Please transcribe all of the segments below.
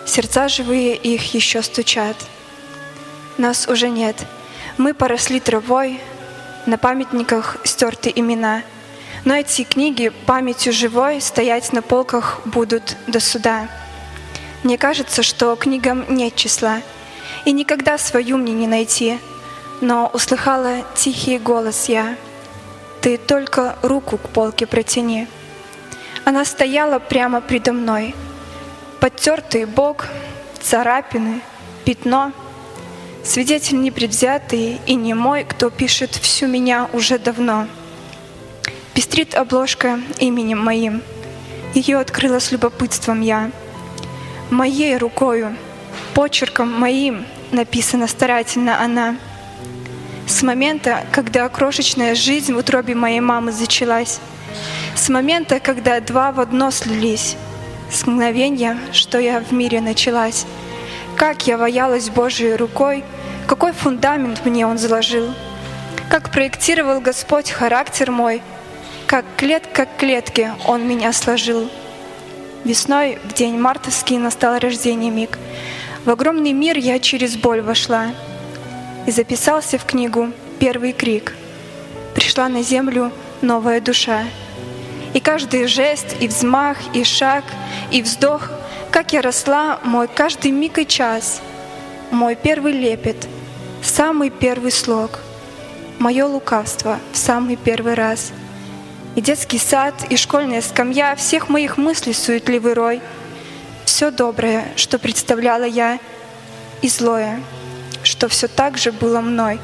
Сердца живые их еще стучат. Нас уже нет, мы поросли травой, на памятниках стерты имена. Но эти книги памятью живой стоять на полках будут до суда. Мне кажется, что книгам нет числа, и никогда свою мне не найти. Но услыхала тихий голос я: «Ты только руку к полке протяни». Она стояла прямо предо мной. Подтертый бок, царапины, пятно. Свидетель непредвзятый и немой, кто пишет всю меня уже давно. Пестрит обложка именем моим. Ее открыла с любопытством я. Моей рукою, почерком моим написана старательно она. С момента, когда крошечная жизнь в утробе моей мамы зачалась, с момента, когда два в одно слились, с мгновенья, что я в мире началась, как я ваялась Божией рукой, какой фундамент мне Он заложил, как проектировал Господь характер мой, как клетка к клетке Он меня сложил. Весной, в день мартовский, настал рождение миг. В огромный мир я через боль вошла, и записался в книгу первый крик. Пришла на землю новая душа. И каждый жест, и взмах, и шаг, и вздох, как я росла, мой каждый миг и час, мой первый лепет, самый первый слог, мое лукавство в самый первый раз. И детский сад, и школьная скамья, всех моих мыслей суетливый рой, все доброе, что представляла я, и злое, что все так же было мной.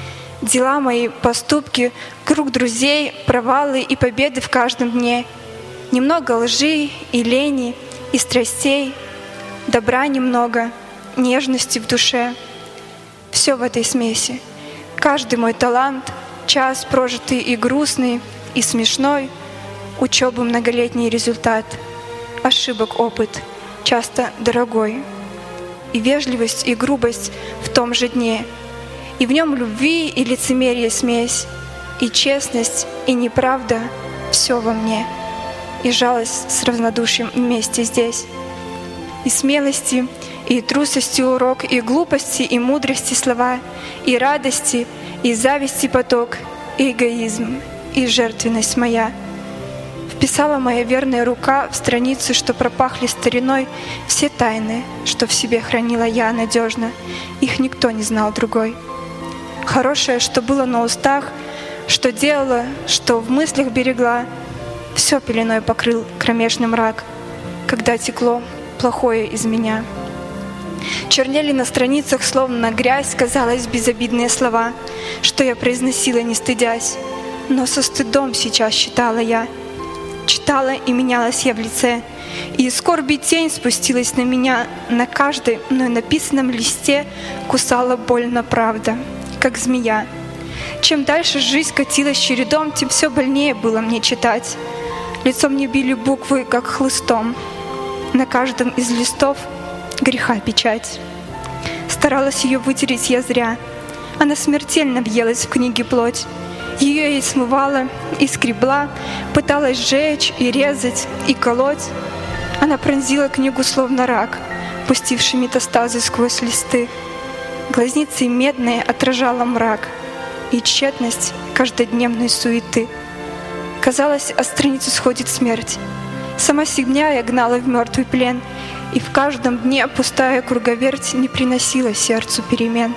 Дела мои, поступки, круг друзей, провалы и победы в каждом дне. Немного лжи и лени, и страстей, добра немного, нежности в душе. Все в этой смеси. Каждый мой талант, час прожитый и грустный, и смешной, учебы многолетний результат, ошибок опыт, часто дорогой. И вежливость, и грубость в том же дне, и в нем любви и лицемерие смесь, и честность, и неправда — все во мне, и жалость с равнодушием вместе здесь, и смелости, и трусости урок, и глупости, и мудрости слова, и радости, и зависти поток, и эгоизм, и жертвенность моя. Вписала моя верная рука в страницы, что пропахли стариной, все тайны, что в себе хранила я надежно, их никто не знал другой. Хорошее, что было на устах, что делала, что в мыслях берегла, все пеленой покрыл кромешный мрак, когда текло плохое из меня. Чернели на страницах, словно грязь, казалось, безобидные слова, что я произносила, не стыдясь, но со стыдом сейчас читала я. Читала, и менялась я в лице, и из скорби тень спустилась на меня, на каждой мной написанном листе кусала больно правда, как змея. Чем дальше жизнь катилась чередом, тем все больнее было мне читать. Лицом мне били буквы, как хлыстом. На каждом из листов греха печать. Старалась ее вытереть я зря. Она смертельно въелась в книге плоть. Ее я смывала, и скребла, пыталась сжечь, и резать, и колоть. Она пронзила книгу, словно рак, пустивший метастазы сквозь листы. Глазницы медные отражала мрак и тщетность каждодневной суеты. Казалось, от страницы сходит смерть. Сама себя я гнала в мертвый плен, и в каждом дне пустая круговерть не приносила сердцу перемен.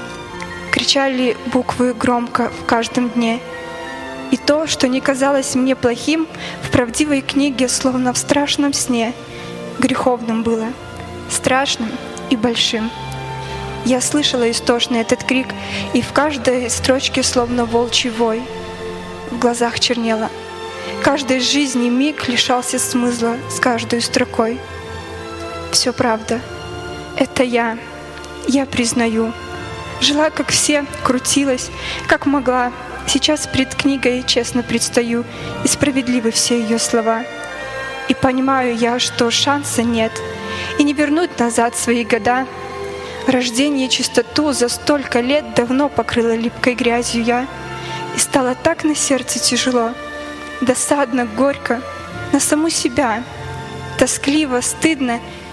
Кричали буквы громко в каждом дне, и то, что не казалось мне плохим, в правдивой книге, словно в страшном сне, греховным было, страшным и большим. Я слышала истошный этот крик, и в каждой строчке словно волчий вой. В глазах чернело. Каждой жизни миг лишался смысла с каждой строкой. Все правда. Это я признаю. Жила, как все, крутилась, как могла. Сейчас пред книгой честно предстаю, и справедливы все ее слова. И понимаю я, что шанса нет, и не вернуть назад свои года. Рождение и чистоту за столько лет давно покрыла липкой грязью я, и стало так на сердце тяжело, досадно, горько, на саму себя, тоскливо, стыдно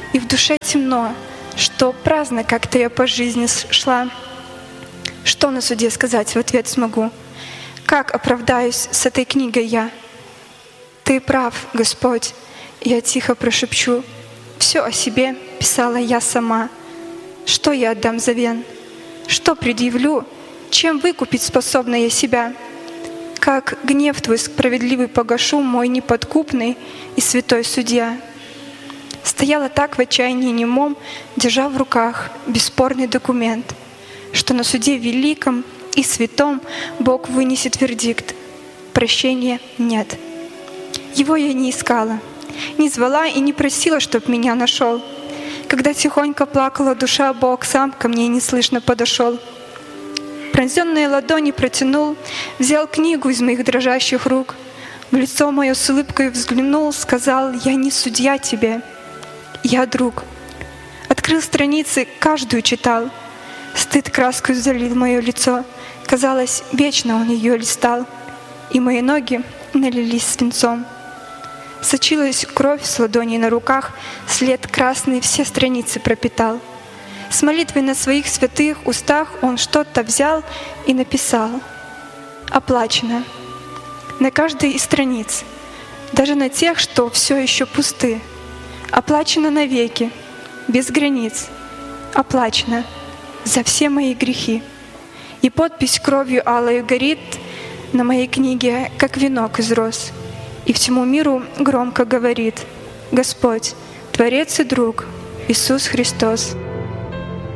и в душе темно, что праздно как-то я по жизни шла. Что на суде сказать в ответ смогу? Как оправдаюсь с этой книгой я? Ты прав, Господь, я тихо прошепчу. Все о себе писала я сама. Что я отдам взамен? Что предъявлю? Чем выкупить способна я себя? Как гнев Твой справедливый погашу, мой неподкупный и святой судья. Стояла так в отчаянии немом, держа в руках бесспорный документ, что на суде великом и святом Бог вынесет вердикт. Прощения нет. Его я не искала, не звала и не просила, чтоб меня нашел. Когда тихонько плакала душа, Бог сам ко мне неслышно подошел. Пронзенные ладони протянул, взял книгу из моих дрожащих рук, в лицо мое с улыбкой взглянул, сказал: «Я не судья тебе, я друг». Открыл страницы, каждую читал. Стыд краской залил мое лицо. Казалось, вечно он ее листал, и мои ноги налились свинцом. Сочилась кровь с ладоней на руках, след красный все страницы пропитал. С молитвой на своих святых устах он что-то взял и написал. Оплачено. На каждой из страниц, даже на тех, что все еще пусты. Оплачено навеки, без границ. Оплачено за все мои грехи. И подпись кровью алою горит на моей книге, как венок из роз. И всему миру громко говорит: Господь, Творец и друг, Иисус Христос.